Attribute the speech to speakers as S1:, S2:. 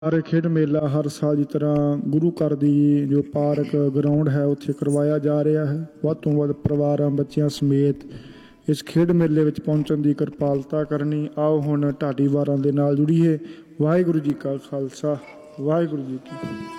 S1: ਹਰ ਖੇਡ ਮੇਲਾ ਹਰ ਸਾਲ ਦੀ ਤਰ੍ਹਾਂ ਗੁਰੂ ਘਰ ਦੀ ਜੋ ਪਾਰਕ ਗਰਾਊਂਡ ਹੈ ਉੱਥੇ ਕਰਵਾਇਆ ਜਾ ਰਿਹਾ ਹੈ। ਵੱਧ ਤੋਂ ਵੱਧ ਪਰਿਵਾਰਾਂ ਬੱਚਿਆਂ ਸਮੇਤ ਇਸ ਖੇਡ ਮੇਲੇ ਵਿੱਚ ਪਹੁੰਚਣ ਦੀ ਕਿਰਪਾਲਤਾ ਕਰਨੀ। ਆਓ ਹੁਣ ਢਾਡੀ ਵਾਰਾਂ ਦੇ ਨਾਲ ਜੁੜੀਏ। ਵਾਹਿਗੁਰੂ ਜੀ ਕਾ ਖਾਲਸਾ, ਵਾਹਿਗੁਰੂ ਜੀ ਕੀ ਫਤਿਹ।